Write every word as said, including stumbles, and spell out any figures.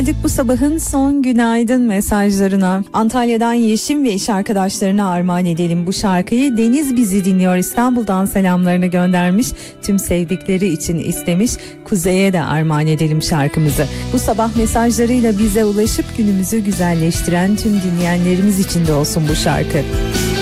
Bu sabahın son günaydın mesajlarına. Antalya'dan Yeşim ve iş arkadaşlarına armağan edelim bu şarkıyı. Deniz bizi dinliyor, İstanbul'dan selamlarını göndermiş. Tüm sevdikleri için istemiş. Kuzey'e de armağan edelim şarkımızı. Bu sabah mesajlarıyla bize ulaşıp günümüzü güzelleştiren tüm dinleyenlerimiz için de olsun bu şarkı.